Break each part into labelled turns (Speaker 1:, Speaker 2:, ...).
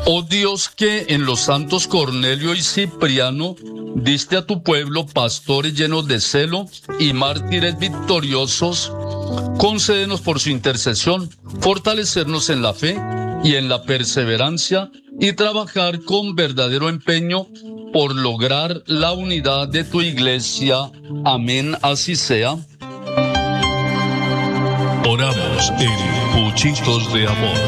Speaker 1: Oh Dios, que en los santos Cornelio y Cipriano diste a tu pueblo pastores llenos de celo y mártires victoriosos, concédenos por su intercesión fortalecernos en la fe y en la perseverancia y trabajar con verdadero empeño por lograr la unidad de tu iglesia. Amén, así sea.
Speaker 2: Oramos en Puchitos de Amor.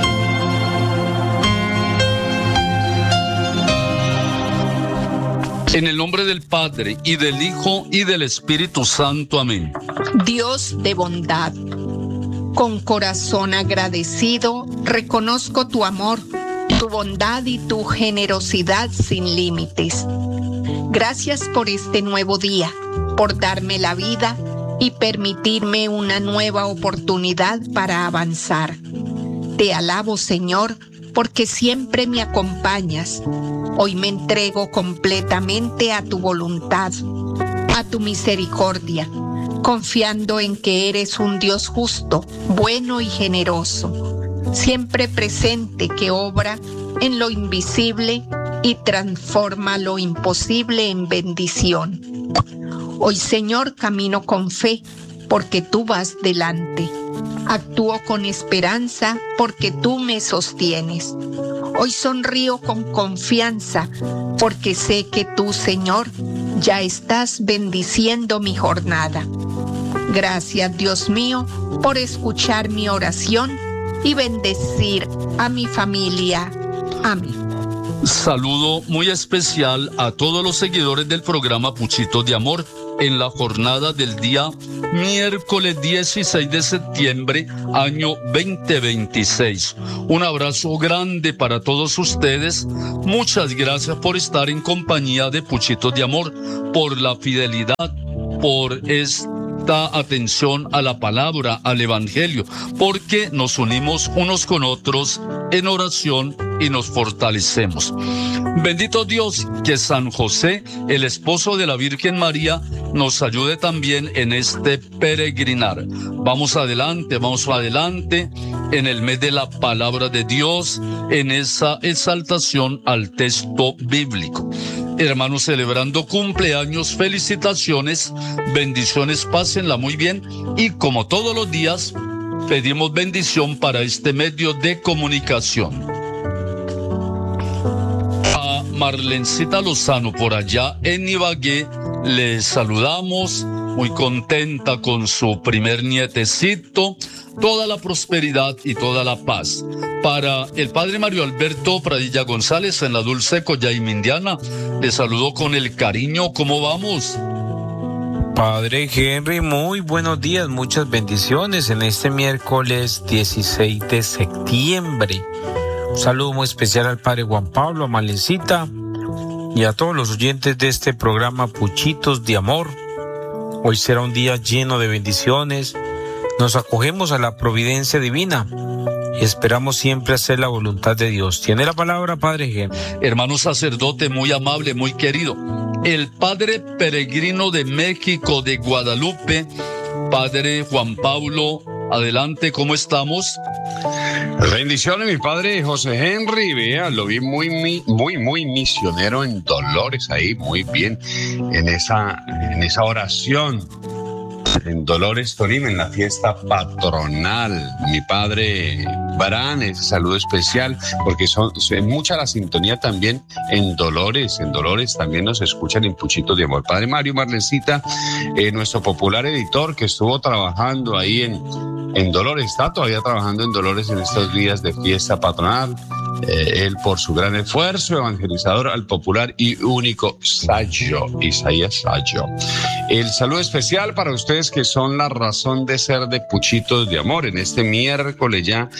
Speaker 1: En el nombre del Padre, y del Hijo, y del Espíritu Santo. Amén.
Speaker 3: Dios de bondad, con corazón agradecido, reconozco tu amor, tu bondad y tu generosidad sin límites. Gracias por este nuevo día, por darme la vida y permitirme una nueva oportunidad para avanzar. Te alabo, Señor, porque siempre me acompañas. Hoy me entrego completamente a tu voluntad, a tu misericordia, confiando en que eres un Dios justo, bueno y generoso, siempre presente, que obra en lo invisible y transforma lo imposible en bendición. Hoy, Señor, camino con fe, porque tú vas delante. Actúo con esperanza, porque tú me sostienes. Hoy sonrío con confianza, porque sé que tú, Señor, ya estás bendiciendo mi jornada. Gracias, Dios mío, por escuchar mi oración y bendecir a mi familia. Amén.
Speaker 1: Saludo muy especial a todos los seguidores del programa Puchitos de Amor en la jornada del día miércoles 16 de septiembre, año 2026. Un abrazo grande para todos ustedes. Muchas gracias por estar en compañía de Puchitos de Amor, por la fidelidad, por esta atención a la palabra, al evangelio, porque nos unimos unos con otros en oración y nos fortalecemos. Bendito Dios, que San José, el esposo de la Virgen María, nos ayude también en este peregrinar. Vamos adelante en el mes de la palabra de Dios, en esa exaltación al texto bíblico. Hermanos, celebrando cumpleaños, felicitaciones, bendiciones, pásenla muy bien y como todos los días, pedimos bendición para este medio de comunicación. A Marlencita Lozano por allá en Ibagué les saludamos, muy contenta con su primer nietecito, toda la prosperidad y toda la paz. Para el padre Mario Alberto Pradilla González en la Dulce Collaima Indiana, les saludo con el cariño. ¿Cómo vamos?
Speaker 4: Padre Henry, muy buenos días, muchas bendiciones en este miércoles 16 de septiembre. Un saludo muy especial al padre Juan Pablo, a Malencita y a todos los oyentes de este programa Puchitos de Amor. Hoy será un día lleno de bendiciones. Nos acogemos a la providencia divina y esperamos siempre hacer la voluntad de Dios. Tiene la palabra, padre Henry.
Speaker 1: Hermano sacerdote muy amable, muy querido, el padre peregrino de México, de Guadalupe, padre Juan Pablo, adelante, ¿cómo estamos?
Speaker 5: Bendiciones, mi padre José Henry. Vea, lo vi muy misionero en Dolores ahí, muy bien, en esa oración en Dolores, Tolima, en la fiesta patronal. Mi padre Barán, ese saludo especial, porque son mucha la sintonía también en Dolores. En Dolores también nos escuchan en Puchitos de Amor. Padre Mario Marlencita, nuestro popular editor que estuvo trabajando ahí en Dolores, está todavía trabajando en Dolores en estos días de fiesta patronal. Él por su gran esfuerzo evangelizador al popular y único Isaías Sayo. El saludo especial para ustedes que son la razón de ser de Puchitos de Amor en este miércoles ya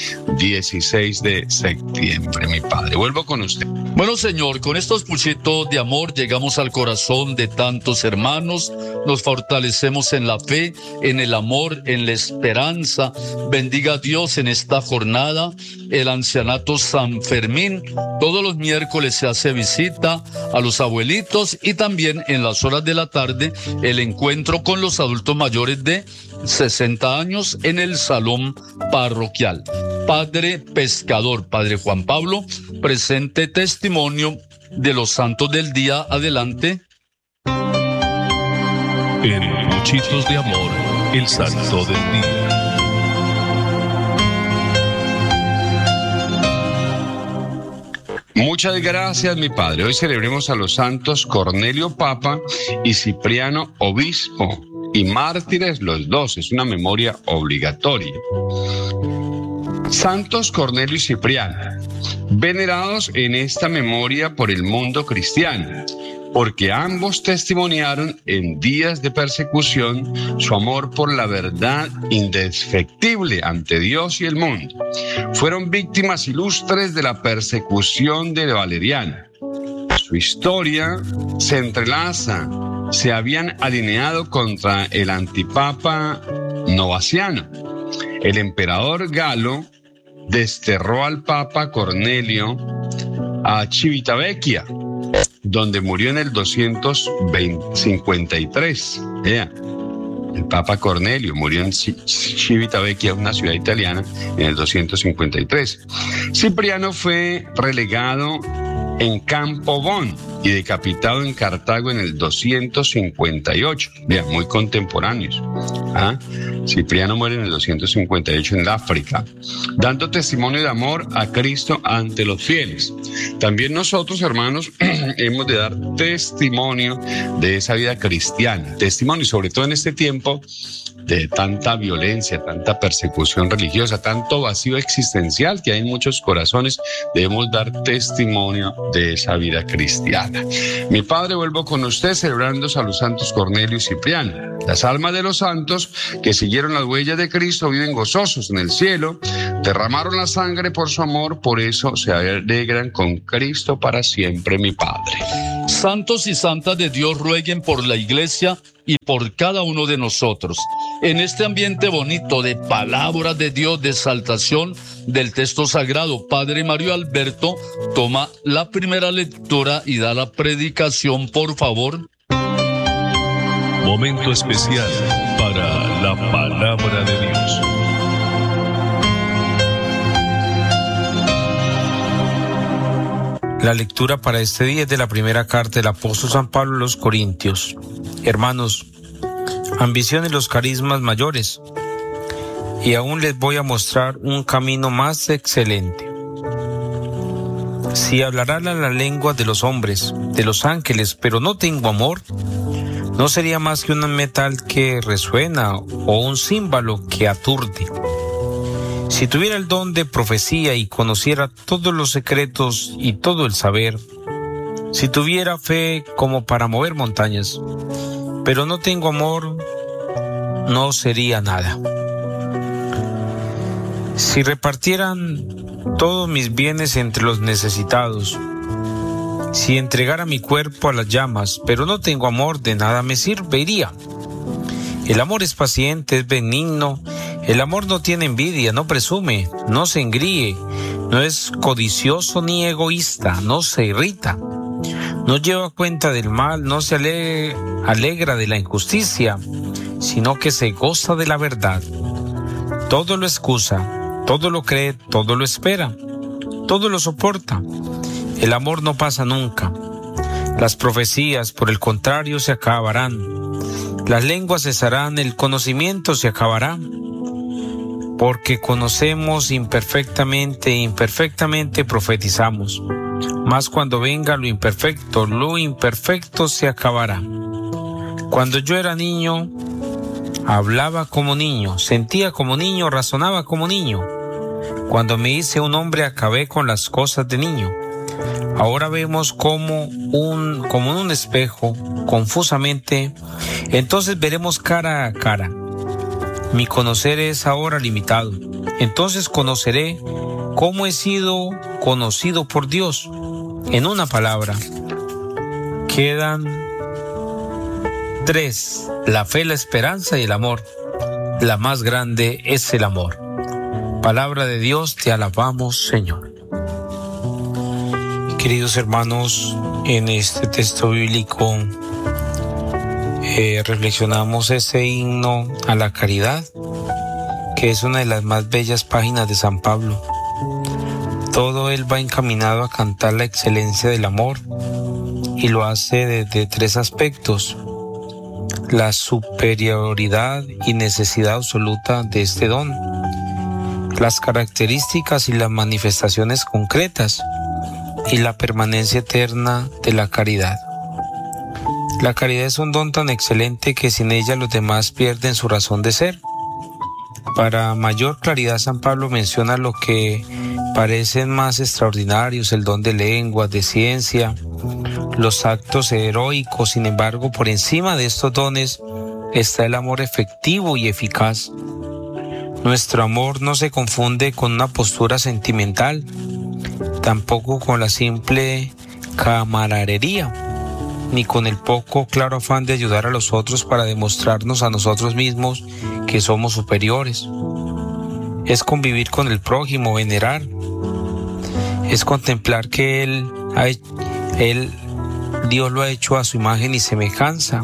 Speaker 5: 16 de septiembre, mi padre. Vuelvo con usted.
Speaker 1: Bueno, Señor, con estos Puchitos de Amor llegamos al corazón de tantos hermanos, nos fortalecemos en la fe, en el amor, en la esperanza. Bendiga a Dios en esta jornada, el ancianato San Fermín. Todos los miércoles se hace visita a los abuelitos y también en las horas de la tarde el encuentro con los adultos mayores de 60 años en el salón parroquial. Padre pescador, Padre Juan Pablo, presente testimonio de los santos del día. Adelante.
Speaker 2: En Puchitos de Amor, el santo del día.
Speaker 5: Muchas gracias, mi padre. Hoy celebremos a los santos Cornelio Papa y Cipriano Obispo, y mártires los dos. Es una memoria obligatoria. Santos Cornelio y Cipriano, venerados en esta memoria por el mundo cristiano, porque ambos testimoniaron en días de persecución su amor por la verdad indefectible ante Dios y el mundo. Fueron víctimas ilustres de la persecución de Valeriano. Su historia se entrelaza. Se habían alineado contra el antipapa Novaciano. El emperador Galo desterró al papa Cornelio a Civitavecchia, donde murió en el 253. El papa Cornelio murió en Civitavecchia, una ciudad italiana, en el 253. Cipriano fue relegado en Campobón y decapitado en Cartago en el 258. Vean, muy contemporáneos. Cipriano muere en el 258 en África, dando testimonio de amor a Cristo ante los fieles. También nosotros, hermanos, hemos de dar testimonio de esa vida cristiana. Testimonio, sobre todo en este tiempo de tanta violencia, tanta persecución religiosa, tanto vacío existencial que hay en muchos corazones. Debemos dar testimonio de esa vida cristiana. Mi padre, vuelvo con usted celebrando a los santos Cornelio y Cipriano. Las almas de los santos que siguieron las huellas de Cristo viven gozosos en el cielo, derramaron la sangre por su amor, por eso se alegran con Cristo para siempre, mi padre.
Speaker 1: Santos y santas de Dios, rueguen por la iglesia y por cada uno de nosotros. En este ambiente bonito de palabra de Dios, de exaltación del texto sagrado, Padre Mario Alberto toma la primera lectura y da la predicación, por favor.
Speaker 2: Momento especial para la palabra de Dios.
Speaker 4: La lectura para este día es de la primera carta del apóstol San Pablo a los Corintios. Hermanos, ambicionen los carismas mayores, y aún les voy a mostrar un camino más excelente. Si hablará la lengua de los hombres, de los ángeles, pero no tengo amor, no sería más que un metal que resuena o un címbalo que aturde. Si tuviera el don de profecía y conociera todos los secretos y todo el saber, si tuviera fe como para mover montañas, pero no tengo amor, no sería nada. Si repartieran todos mis bienes entre los necesitados, si entregara mi cuerpo a las llamas, pero no tengo amor, de nada me serviría. El amor es paciente, es benigno. El amor no tiene envidia, no presume, no se engríe, no es codicioso ni egoísta, no se irrita, no lleva cuenta del mal, no se alegra de la injusticia, sino que se goza de la verdad. Todo lo excusa, todo lo cree, todo lo espera, todo lo soporta. El amor no pasa nunca. Las profecías, por el contrario, se acabarán. Las lenguas cesarán, el conocimiento se acabará. Porque conocemos imperfectamente e imperfectamente profetizamos. Mas cuando venga lo imperfecto se acabará. Cuando yo era niño, hablaba como niño, sentía como niño, razonaba como niño. Cuando me hice un hombre, acabé con las cosas de niño. Ahora vemos como en un espejo, confusamente, entonces veremos cara a cara. Mi conocer es ahora limitado. Entonces conoceré cómo he sido conocido por Dios. En una palabra, quedan 3: la fe, la esperanza y el amor. La más grande es el amor. Palabra de Dios, te alabamos, Señor. Queridos hermanos, en este texto bíblico reflexionamos ese himno a la caridad que es una de las más bellas páginas de San Pablo. Todo él va encaminado a cantar la excelencia del amor y lo hace desde tres aspectos: la superioridad y necesidad absoluta de este don, las características y las manifestaciones concretas y la permanencia eterna de la caridad. La caridad es un don tan excelente que sin ella los demás pierden su razón de ser. Para mayor claridad, San Pablo menciona lo que parecen más extraordinarios: el don de lenguas, de ciencia, los actos heroicos. Sin embargo, por encima de estos dones está el amor efectivo y eficaz. Nuestro amor no se confunde con una postura sentimental, tampoco con la simple camaradería, ni con el poco claro afán de ayudar a los otros para demostrarnos a nosotros mismos que somos superiores. Es convivir con el prójimo, venerar. Es contemplar que Dios lo ha hecho a su imagen y semejanza.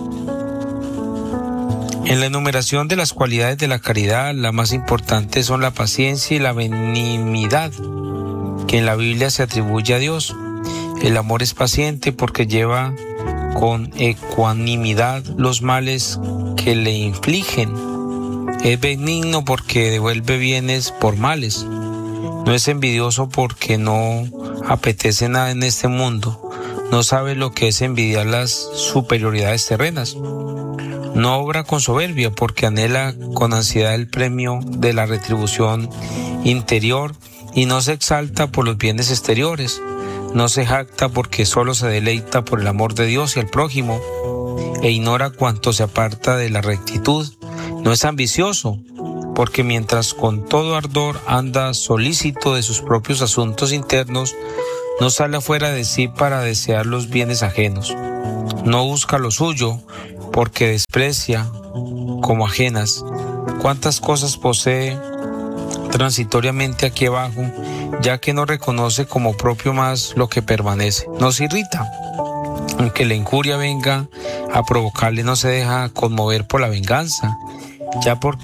Speaker 4: En la enumeración de las cualidades de la caridad, las más importantes son la paciencia y la benignidad, que en la Biblia se atribuye a Dios. El amor es paciente porque lleva con ecuanimidad los males que le infligen. Es benigno porque devuelve bienes por males. No es envidioso porque no apetece nada en este mundo. No sabe lo que es envidiar las superioridades terrenas. No obra con soberbia porque anhela con ansiedad el premio de la retribución interior y no se exalta por los bienes exteriores. No se jacta porque solo se deleita por el amor de Dios y el prójimo e ignora cuanto se aparta de la rectitud. No es ambicioso porque mientras con todo ardor anda solícito de sus propios asuntos internos, no sale afuera de sí para desear los bienes ajenos. No busca lo suyo porque desprecia como ajenas. ¿Cuántas cosas posee transitoriamente aquí abajo, ya que no reconoce como propio más lo que permanece? No se irrita, aunque la injuria venga a provocarle, no se deja conmover por la venganza, ya por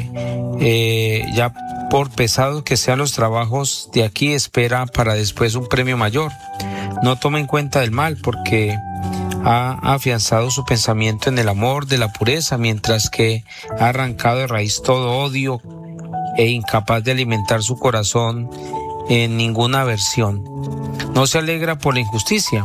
Speaker 4: pesados que sean los trabajos de aquí, espera para después un premio mayor. No toma en cuenta del mal porque ha afianzado su pensamiento en el amor de la pureza, mientras que ha arrancado de raíz todo odio e incapaz de alimentar su corazón en ninguna aversión. No se alegra por la injusticia,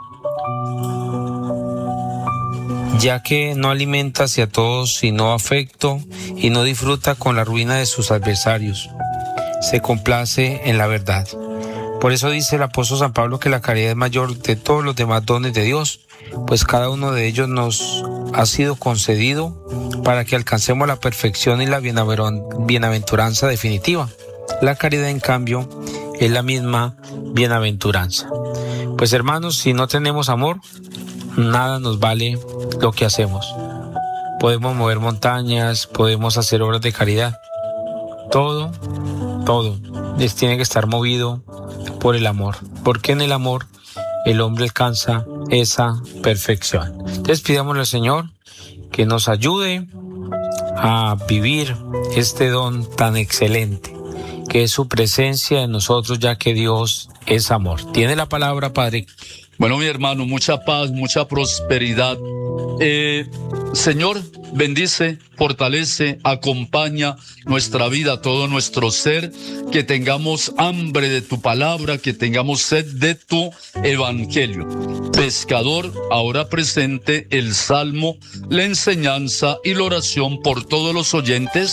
Speaker 4: ya que no alimenta hacia todos sino afecto y no disfruta con la ruina de sus adversarios. Se complace en la verdad. Por eso dice el apóstol San Pablo que la caridad es mayor de todos los demás dones de Dios, pues cada uno de ellos nos ha sido concedido para que alcancemos la perfección y la bienaventuranza definitiva. La caridad, en cambio, es la misma bienaventuranza. Pues hermanos, si no tenemos amor, nada nos vale lo que hacemos. Podemos mover montañas, podemos hacer obras de caridad. Todo les tiene que estar movido por el amor, porque en el amor el hombre alcanza esa perfección. Entonces pidámosle al Señor que nos ayude a vivir este don tan excelente, que es su presencia en nosotros, ya que Dios es amor. Tiene la palabra, Padre.
Speaker 1: Bueno, mi hermano, mucha paz, mucha prosperidad. Señor, bendice, fortalece, acompaña nuestra vida, todo nuestro ser, que tengamos hambre de tu palabra, que tengamos sed de tu evangelio. Pescador, ahora presente el salmo, la enseñanza y la oración por todos los oyentes.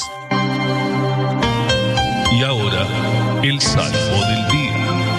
Speaker 2: Y ahora, el salmo del día.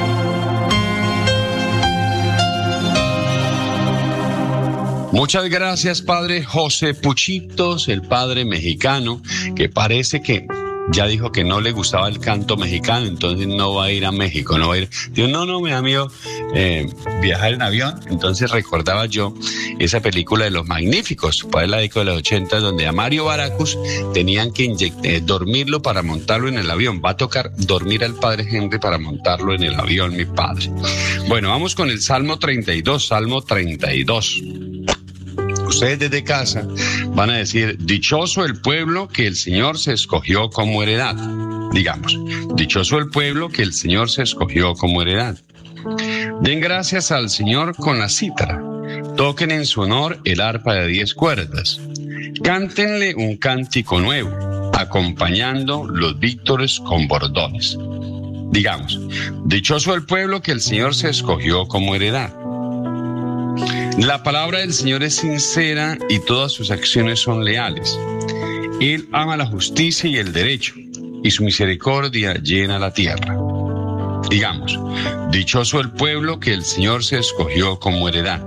Speaker 5: Muchas gracias, Padre José Puchitos, el padre mexicano, que parece que ya dijo que no le gustaba el canto mexicano, entonces no va a ir a México, no va a ir. Digo, no, me da miedo viajar en avión. Entonces recordaba yo esa película de Los Magníficos, para la década de los 80, donde a Mario Baracus tenían que dormirlo para montarlo en el avión. Va a tocar dormir al padre Henry para montarlo en el avión, mi padre. Bueno, vamos con el Salmo 32, Salmo 32. Ustedes desde casa van a decir, dichoso el pueblo que el Señor se escogió como heredad. Digamos, dichoso el pueblo que el Señor se escogió como heredad. Den gracias al Señor con la cítara. Toquen en su honor el arpa de 10 cuerdas. Cántenle un cántico nuevo, acompañando los vítores con bordones. Digamos, dichoso el pueblo que el Señor se escogió como heredad. La palabra del Señor es sincera y todas sus acciones son leales. Él ama la justicia y el derecho, y su misericordia llena la tierra. Digamos, dichoso el pueblo que el Señor se escogió como heredad.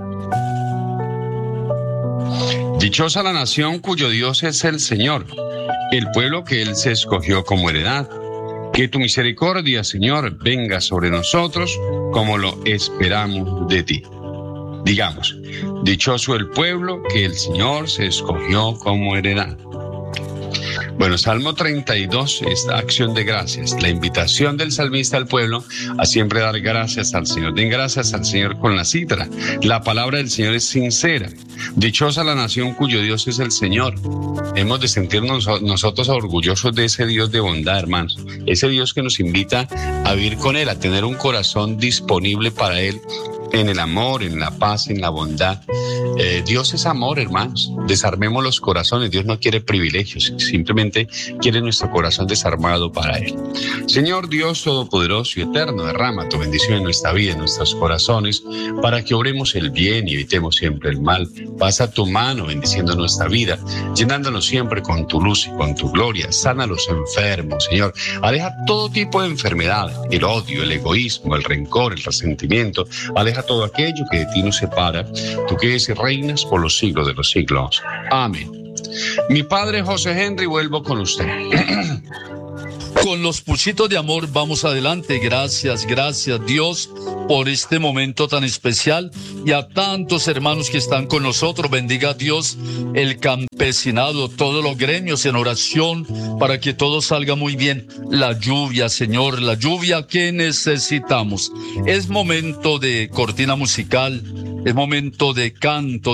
Speaker 5: Dichosa la nación cuyo Dios es el Señor, el pueblo que Él se escogió como heredad. Que tu misericordia, Señor, venga sobre nosotros como lo esperamos de ti. Digamos, dichoso el pueblo que el Señor se escogió como heredad. Bueno, Salmo 32, esta acción de gracias, la invitación del salmista al pueblo a siempre dar gracias al Señor. Den gracias al Señor con la cítara. La palabra del Señor es sincera. Dichosa la nación cuyo Dios es el Señor. Hemos de sentirnos nosotros orgullosos de ese Dios de bondad, hermanos. Ese Dios que nos invita a vivir con Él, a tener un corazón disponible para Él, en el amor, en la paz, en la bondad. Dios es amor, hermanos. Desarmemos los corazones. Dios no quiere privilegios, simplemente quiere nuestro corazón desarmado para Él. Señor Dios Todopoderoso y Eterno, derrama tu bendición en nuestra vida, en nuestros corazones, para que obremos el bien y evitemos siempre el mal. Pasa tu mano bendiciendo nuestra vida, llenándonos siempre con tu luz y con tu gloria. Sana a los enfermos, Señor. Aleja todo tipo de enfermedad, el odio, el egoísmo, el rencor, el resentimiento. Aleja todo aquello que de ti nos separa. Tú que eres y reinas por los siglos de los siglos. Amén. Mi padre José Henry, vuelvo con usted.
Speaker 1: Con los puchitos de amor vamos adelante. Gracias Dios por este momento tan especial y a tantos hermanos que están con nosotros. Bendiga a Dios el campesinado, todos los gremios en oración para que todo salga muy bien. La lluvia, Señor, la lluvia que necesitamos. Es momento de cortina musical. Es momento de canto,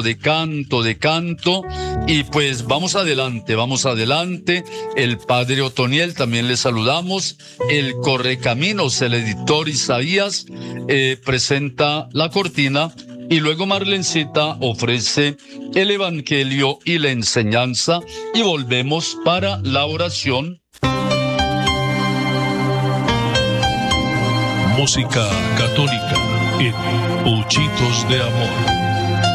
Speaker 1: y pues vamos adelante. El padre Otoniel también le saludamos. El Correcaminos, el editor Isaías, presenta la cortina y luego Marlencita ofrece el evangelio y la enseñanza y volvemos para la oración.
Speaker 2: Música católica en Puchitos de Amor.